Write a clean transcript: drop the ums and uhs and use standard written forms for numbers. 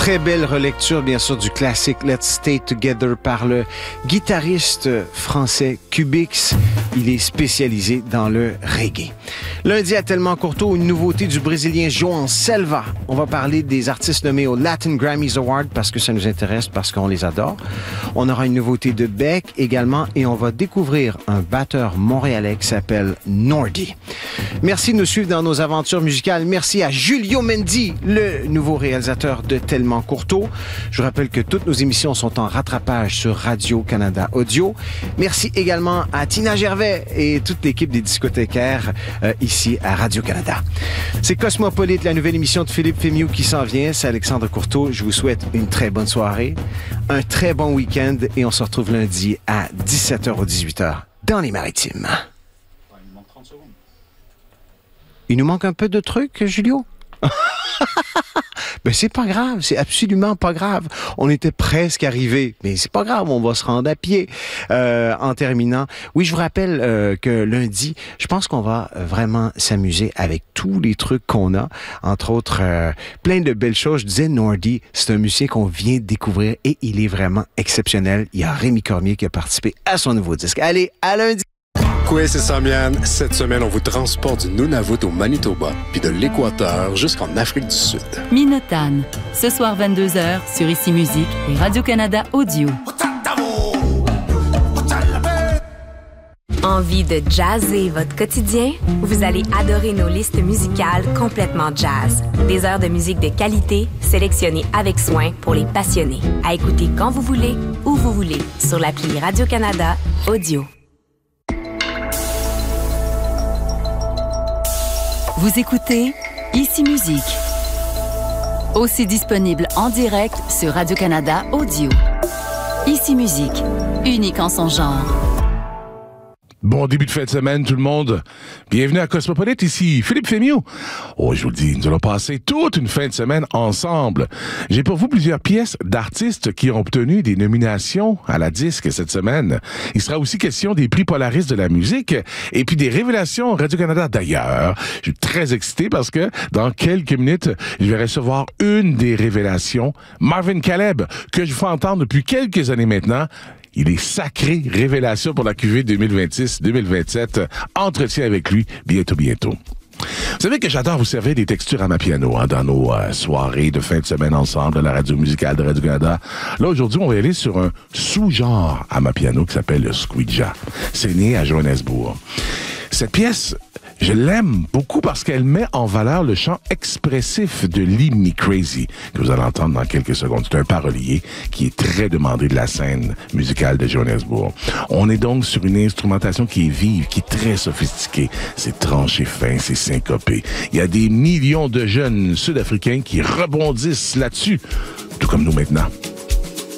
Très belle relecture, bien sûr, du classique Let's Stay Together par le guitariste français Cubix. Il est spécialisé dans le reggae. Lundi à Tellement Courteau, une nouveauté du Brésilien João Selva. On va parler des artistes nommés au Latin Grammys Award parce que ça nous intéresse, parce qu'on les adore. On aura une nouveauté de Beck également et on va découvrir un batteur montréalais qui s'appelle Nordy. Merci de nous suivre dans nos aventures musicales. Merci à Julio Mendy, le nouveau réalisateur de Tellement Courteau. Je vous rappelle que toutes nos émissions sont en rattrapage sur Radio-Canada Audio. Merci également à Tina Gervais et toute l'équipe des discothécaires ici à Radio-Canada. C'est Cosmopolite, la nouvelle émission de Philippe Fémiou qui s'en vient. C'est Alexandre Courteau. Je vous souhaite une très bonne soirée, un très bon week-end et on se retrouve lundi à 17h ou 18h dans les Maritimes. Il nous manque 30 secondes. Il nous manque un peu de trucs, Julio? Ben c'est pas grave, c'est absolument pas grave. On était presque arrivés, mais c'est pas grave, on va se rendre à pied. En terminant, oui, je vous rappelle que lundi, je pense qu'on va vraiment s'amuser avec tous les trucs qu'on a, entre autres plein de belles choses. Je disais Nordy, c'est un musicien qu'on vient de découvrir et il est vraiment exceptionnel. Il y a Rémi Cormier qui a participé à son nouveau disque. Allez, à lundi! Oui, c'est Samian. Cette semaine, on vous transporte du Nunavut au Manitoba, puis de l'Équateur jusqu'en Afrique du Sud. Minotan, ce soir 22h sur Ici Musique et Radio-Canada Audio. Envie de jazzer votre quotidien? Vous allez adorer nos listes musicales complètement jazz. Des heures de musique de qualité, sélectionnées avec soin pour les passionnés. À écouter quand vous voulez, où vous voulez, sur l'appli Radio-Canada Audio. Vous écoutez Ici Musique. Aussi disponible en direct sur Radio-Canada Audio. Ici Musique, unique en son genre. Bon début de fin de semaine, tout le monde. Bienvenue à Cosmopolite, ici Philippe Fémiou. Oh, je vous le dis, nous allons passer toute une fin de semaine ensemble. J'ai pour vous plusieurs pièces d'artistes qui ont obtenu des nominations à la disque cette semaine. Il sera aussi question des prix Polaris de la musique et puis des révélations Radio-Canada d'ailleurs. Je suis très excité parce que dans quelques minutes, je vais recevoir une des révélations, Marvin Caleb, que je fais entendre depuis quelques années maintenant. Il est sacré révélation pour la cuvée 2026-2027. Entretien avec lui bientôt. Vous savez que j'adore vous servir des textures à ma piano dans nos soirées de fin de semaine ensemble à la radio musicale de Radio-Canada. Là, aujourd'hui, on va aller sur un sous-genre à ma piano qui s'appelle le squidja. C'est né à Johannesburg. Cette pièce, je l'aime beaucoup parce qu'elle met en valeur le chant expressif de Lee Me Crazy, que vous allez entendre dans quelques secondes. C'est un parolier qui est très demandé de la scène musicale de Johannesburg. On est donc sur une instrumentation qui est vive, qui est très sophistiquée. C'est tranché fin, c'est syncopé. Il y a des millions de jeunes Sud-Africains qui rebondissent là-dessus, tout comme nous maintenant.